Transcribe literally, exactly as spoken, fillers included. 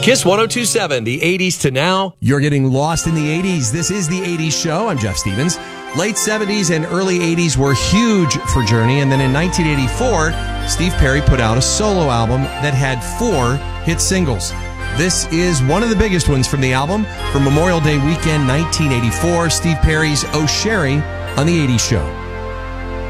Kiss one oh two point seven, the eighties to now. You're getting lost in the eighties. This is the eighties show. I'm Jeff Stevens. Late seventies and early eighties were huge for Journey. And then in nineteen eighty-four, Steve Perry put out a solo album that had four hit singles. This is one of the biggest ones from the album. For Memorial Day weekend nineteen eighty-four, Steve Perry's Oh Sherry on the eighties show.